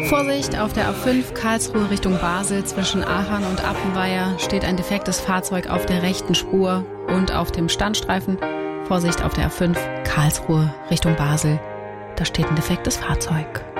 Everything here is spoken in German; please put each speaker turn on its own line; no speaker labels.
Vorsicht, auf der A5 Karlsruhe Richtung Basel zwischen Aachen und Appenweier steht ein defektes Fahrzeug auf der rechten Spur und auf dem Standstreifen. Vorsicht, auf der A5 Karlsruhe Richtung Basel, da steht ein defektes Fahrzeug.